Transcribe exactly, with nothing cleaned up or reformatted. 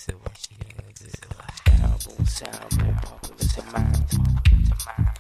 the way she has it. Sound boom, sound boom, popular to mine.